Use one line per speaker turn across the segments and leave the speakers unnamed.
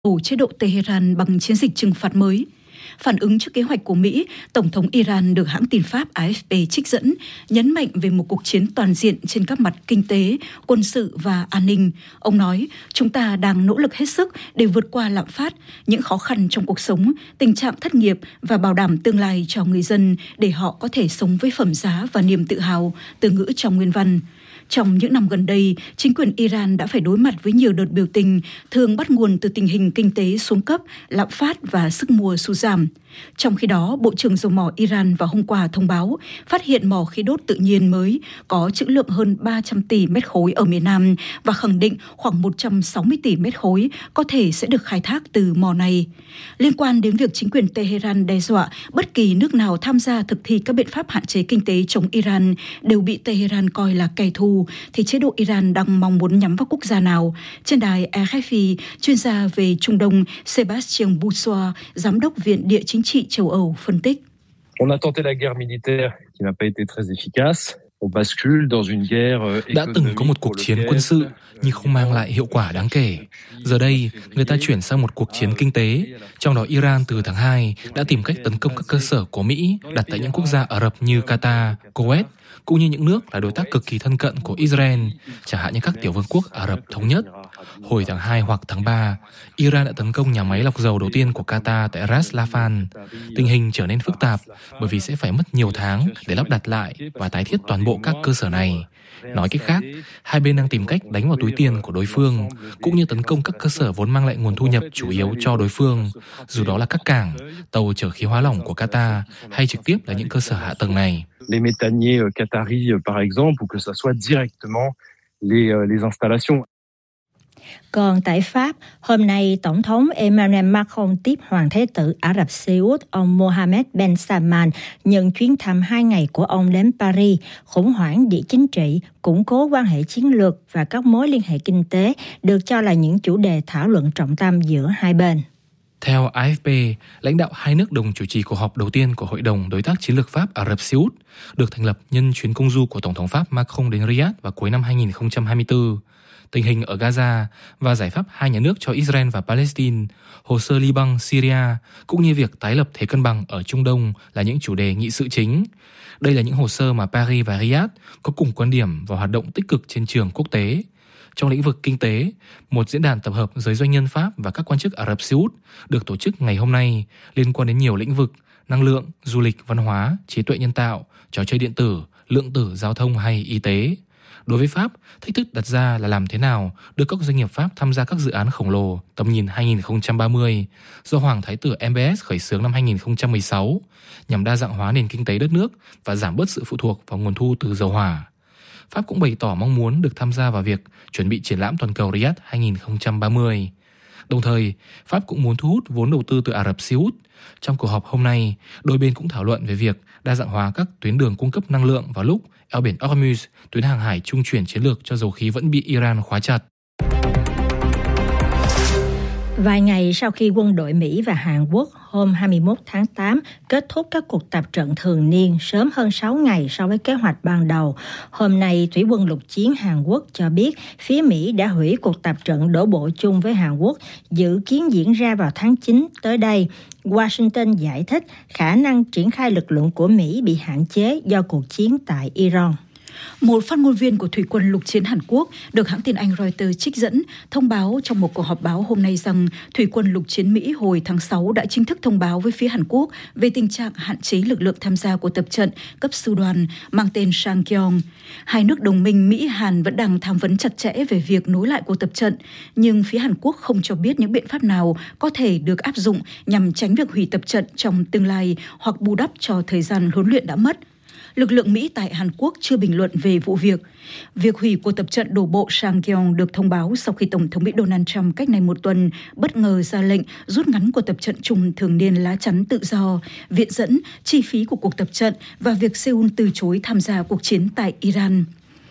đổ chế độ Tehran bằng chiến dịch trừng phạt mới. Phản ứng trước kế hoạch của Mỹ, Tổng thống Iran được hãng tin Pháp AFP trích dẫn, nhấn mạnh về một cuộc chiến toàn diện trên các mặt kinh tế, quân sự và an ninh. Ông nói, chúng ta đang nỗ lực hết sức để vượt qua lạm phát, những khó khăn trong cuộc sống, tình trạng thất nghiệp và bảo đảm tương lai cho người dân để họ có thể sống với phẩm giá và niềm tự hào, từ ngữ trong nguyên văn. Trong những năm gần đây, chính quyền Iran đã phải đối mặt với nhiều đợt biểu tình, thường bắt nguồn từ tình hình kinh tế xuống cấp, lạm phát và sức mua sụt giảm. Trong khi đó, Bộ trưởng Dầu mỏ Iran vào hôm qua thông báo phát hiện mỏ khí đốt tự nhiên mới có trữ lượng hơn 300 tỷ mét khối ở miền Nam và khẳng định khoảng 160 tỷ mét khối có thể sẽ được khai thác từ mỏ này. Liên quan đến việc chính quyền Tehran đe dọa bất kỳ nước nào tham gia thực thi các biện pháp hạn chế kinh tế chống Iran đều bị Tehran coi là kẻ thù, thì chế độ Iran đang mong muốn nhắm vào quốc gia nào? Trên đài RFI, chuyên gia về Trung Đông Sébastien Boussois, giám đốc Viện Địa chính trị châu Âu phân tích.
Đã từng có một cuộc chiến quân sự nhưng không mang lại hiệu quả đáng kể. Giờ đây, người ta chuyển sang một cuộc chiến kinh tế, trong đó Iran từ tháng 2 đã tìm cách tấn công các cơ sở của Mỹ đặt tại những quốc gia Ả Rập như Qatar, Kuwait, cũng như những nước là đối tác cực kỳ thân cận của Israel, chẳng hạn như các tiểu vương quốc Ả Rập Thống Nhất. Hồi tháng 2 hoặc tháng 3, Iran đã tấn công nhà máy lọc dầu đầu tiên của Qatar tại Ras Laffan. Tình hình trở nên phức tạp bởi vì sẽ phải mất nhiều tháng để lắp đặt lại và tái thiết toàn bộ các cơ sở này. Nói cách khác, hai bên đang tìm cách đánh vào túi tiền của đối phương, cũng như tấn công các cơ sở vốn mang lại nguồn thu nhập chủ yếu cho đối phương, dù đó là các cảng, tàu chở khí hóa lỏng của Qatar hay trực tiếp là những cơ sở hạ tầng này.
Les méthaniers qataris, par exemple, ou que ça soit directement les installations.
Còn tại Pháp, hôm nay Tổng thống Emmanuel Macron tiếp Hoàng Thái tử Ả Rập Xê Út ông Mohammed Ben Salman nhân chuyến thăm 2 ngày của ông đến Paris, khủng hoảng địa chính trị, củng cố quan hệ chiến lược và các mối liên hệ kinh tế được cho là những chủ đề thảo luận trọng tâm giữa hai bên.
Theo AFP, lãnh đạo hai nước đồng chủ trì cuộc họp đầu tiên của Hội đồng Đối tác Chiến lược Pháp Ả Rập Xê Út, được thành lập nhân chuyến công du của Tổng thống Pháp Macron đến Riyadh vào cuối năm 2024. Tình hình ở Gaza và giải pháp hai nhà nước cho Israel và Palestine, hồ sơ Liban, Syria, cũng như việc tái lập thế cân bằng ở Trung Đông là những chủ đề nghị sự chính. Đây là những hồ sơ mà Paris và Riyadh có cùng quan điểm và hoạt động tích cực trên trường quốc tế. Trong lĩnh vực kinh tế, một diễn đàn tập hợp giới doanh nhân Pháp và các quan chức Ả Rập Xê Út được tổ chức ngày hôm nay liên quan đến nhiều lĩnh vực: năng lượng, du lịch, văn hóa, trí tuệ nhân tạo, trò chơi điện tử, lượng tử, giao thông hay y tế. Đối với Pháp, thách thức đặt ra là làm thế nào đưa các doanh nghiệp Pháp tham gia các dự án khổng lồ tầm nhìn 2030 do Hoàng Thái tử MBS khởi xướng năm 2016 nhằm đa dạng hóa nền kinh tế đất nước và giảm bớt sự phụ thuộc vào nguồn thu từ dầu hỏa. Pháp cũng bày tỏ mong muốn được tham gia vào việc chuẩn bị triển lãm toàn cầu Riyadh 2030. Đồng thời, Pháp cũng muốn thu hút vốn đầu tư từ Ả Rập Xê Út. Trong cuộc họp hôm nay, đôi bên cũng thảo luận về việc đa dạng hóa các tuyến đường cung cấp năng lượng vào lúc eo biển Hormuz, tuyến hàng hải trung chuyển chiến lược cho dầu khí vẫn bị Iran khóa chặt.
Vài ngày sau khi quân đội Mỹ và Hàn Quốc hôm 21 tháng 8 kết thúc các cuộc tập trận thường niên sớm hơn 6 ngày so với kế hoạch ban đầu, hôm nay Thủy quân lục chiến Hàn Quốc cho biết phía Mỹ đã hủy cuộc tập trận đổ bộ chung với Hàn Quốc dự kiến diễn ra vào tháng 9 tới đây. Washington giải thích khả năng triển khai lực lượng của Mỹ bị hạn chế do cuộc chiến tại Iran.
Một phát ngôn viên của Thủy quân lục chiến Hàn Quốc được hãng tin Anh Reuters trích dẫn thông báo trong một cuộc họp báo hôm nay rằng Thủy quân lục chiến Mỹ hồi tháng 6 đã chính thức thông báo với phía Hàn Quốc về tình trạng hạn chế lực lượng tham gia của tập trận cấp sư đoàn mang tên Sangkyong. Hai nước đồng minh Mỹ-Hàn vẫn đang tham vấn chặt chẽ về việc nối lại cuộc tập trận, nhưng phía Hàn Quốc không cho biết những biện pháp nào có thể được áp dụng nhằm tránh việc hủy tập trận trong tương lai hoặc bù đắp cho thời gian huấn luyện đã mất. Lực lượng Mỹ tại Hàn Quốc chưa bình luận về vụ việc. Việc hủy cuộc tập trận đổ bộ Sangkyong được thông báo sau khi Tổng thống Mỹ Donald Trump cách này một tuần bất ngờ ra lệnh rút ngắn cuộc tập trận chung thường niên lá chắn tự do, viện dẫn, chi phí của cuộc tập trận và việc Seoul từ chối tham gia cuộc chiến tại Iran.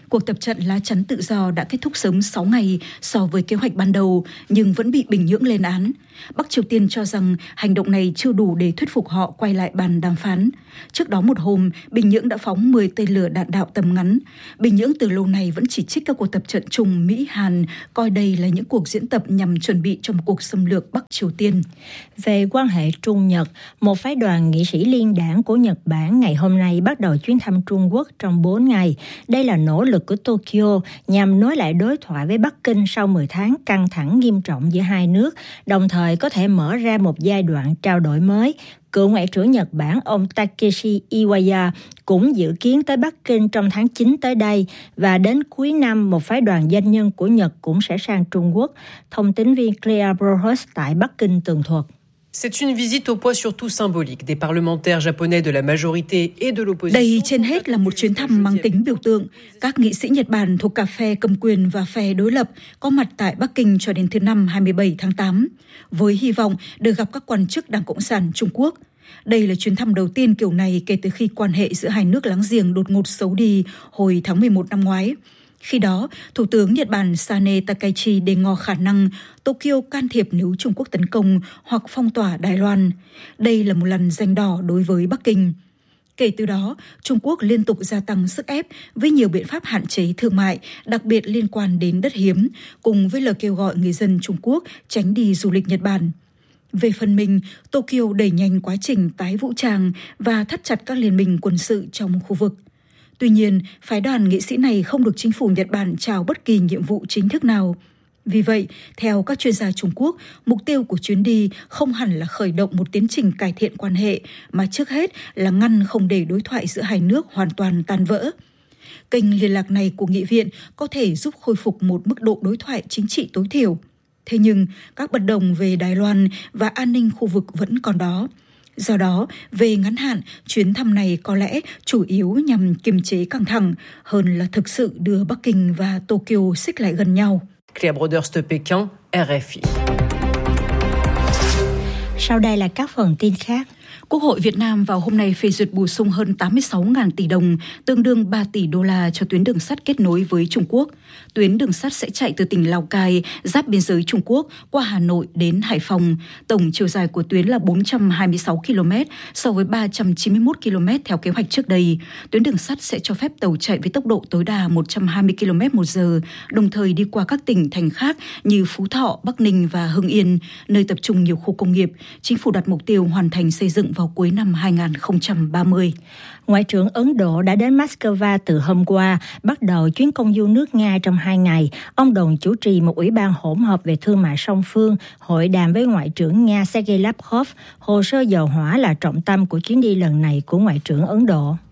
Cuộc tập trận lá chắn tự do đã kết thúc sớm 6 ngày so với kế hoạch ban đầu, nhưng vẫn bị Bình Nhưỡng lên án. Bắc Triều Tiên cho rằng hành động này chưa đủ để thuyết phục họ quay lại bàn đàm phán. Trước đó một hôm, Bình Nhưỡng đã phóng 10 tên lửa đạn đạo tầm ngắn. Bình Nhưỡng từ lâu nay vẫn chỉ trích các cuộc tập trận chung Mỹ-Hàn, coi đây là những cuộc diễn tập nhằm chuẩn bị cho một cuộc xâm lược Bắc Triều Tiên.
Về quan hệ Trung-Nhật, một phái đoàn nghị sĩ liên đảng của Nhật Bản ngày hôm nay bắt đầu chuyến thăm Trung Quốc trong 4 ngày. Đây là nỗ lực của Tokyo nhằm nối lại đối thoại với Bắc Kinh sau 10 tháng căng thẳng nghiêm trọng giữa hai nước, đồng thời có thể mở ra một giai đoạn trao đổi mới. Cựu Ngoại trưởng Nhật Bản ông Takeshi Iwaya cũng dự kiến tới Bắc Kinh trong tháng 9 tới đây, và đến cuối năm một phái đoàn doanh nhân của Nhật cũng sẽ sang Trung Quốc. Thông tín viên Claire Brohus tại Bắc Kinh tường thuật.
C'est une visite au poids surtout symbolique des parlementaires japonais de la majorité et de l'opposition.
Đây trên hết là một chuyến thăm mang tính biểu tượng. Các nghị sĩ Nhật Bản thuộc cả phe cầm quyền và phe đối lập có mặt tại Bắc Kinh cho đến thứ Năm 27 tháng 8, với hy vọng được gặp các quan chức Đảng Cộng sản Trung Quốc. Đây là chuyến thăm đầu tiên kiểu này kể từ khi quan hệ giữa hai nước láng giềng đột ngột xấu đi hồi tháng 11 năm ngoái. Khi đó, Thủ tướng Nhật Bản Sane Takaichi đề ngỏ khả năng Tokyo can thiệp nếu Trung Quốc tấn công hoặc phong tỏa Đài Loan. Đây là một lần ranh đỏ đối với Bắc Kinh. Kể từ đó, Trung Quốc liên tục gia tăng sức ép với nhiều biện pháp hạn chế thương mại, đặc biệt liên quan đến đất hiếm, cùng với lời kêu gọi người dân Trung Quốc tránh đi du lịch Nhật Bản. Về phần mình, Tokyo đẩy nhanh quá trình tái vũ trang và thắt chặt các liên minh quân sự trong khu vực. Tuy nhiên, phái đoàn nghị sĩ này không được chính phủ Nhật Bản trao bất kỳ nhiệm vụ chính thức nào. Vì vậy, theo các chuyên gia Trung Quốc, mục tiêu của chuyến đi không hẳn là khởi động một tiến trình cải thiện quan hệ, mà trước hết là ngăn không để đối thoại giữa hai nước hoàn toàn tan vỡ. Kênh liên lạc này của nghị viện có thể giúp khôi phục một mức độ đối thoại chính trị tối thiểu. Thế nhưng, các bất đồng về Đài Loan và an ninh khu vực vẫn còn đó. Do đó, về ngắn hạn, chuyến thăm này có lẽ chủ yếu nhằm kiềm chế căng thẳng hơn là thực sự đưa Bắc Kinh và Tokyo xích lại gần nhau.
Claire Brohus de Pékin, RFI.
Sau đây là các phần tin khác.
Quốc hội Việt Nam vào hôm nay phê duyệt bổ sung hơn 86.000 tỷ đồng, tương đương 3 tỷ đô la cho tuyến đường sắt kết nối với Trung Quốc. Tuyến đường sắt sẽ chạy từ tỉnh Lào Cai, giáp biên giới Trung Quốc, qua Hà Nội đến Hải Phòng. Tổng chiều dài của tuyến là 426 km, so với 391 km theo kế hoạch trước đây. Tuyến đường sắt sẽ cho phép tàu chạy với tốc độ tối đa 120 km/h, đồng thời đi qua các tỉnh thành khác như Phú Thọ, Bắc Ninh và Hưng Yên, nơi tập trung nhiều khu công nghiệp. Chính phủ đặt mục tiêu hoàn thành xây dựng vào cuối năm 2030.
Ngoại trưởng Ấn Độ đã đến Moscow từ hôm qua, bắt đầu chuyến công du nước Nga trong 2 ngày. Ông đồng chủ trì một ủy ban hỗn hợp về thương mại song phương, hội đàm với Ngoại trưởng Nga Sergei Lavrov. Hồ sơ dầu hỏa là trọng tâm của chuyến đi lần này của Ngoại trưởng Ấn Độ.